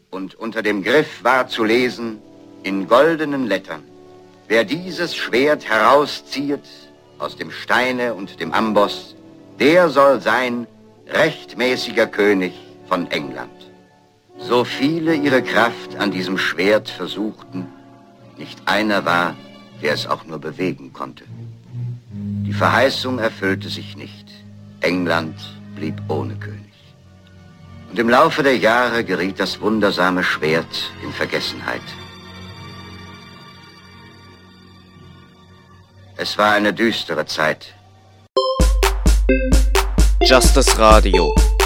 und unter dem Griff war zu lesen, in goldenen Lettern: Wer dieses Schwert herausziehet aus dem Steine und dem Amboss, der soll sein rechtmäßiger König von England. So viele ihre Kraft an diesem Schwert versuchten, nicht einer war, der es auch nur bewegen konnte. Die Verheißung erfüllte sich nicht. England blieb ohne König. Und im Laufe der Jahre geriet das wundersame Schwert in Vergessenheit. Es war eine düstere Zeit. Justice Radio.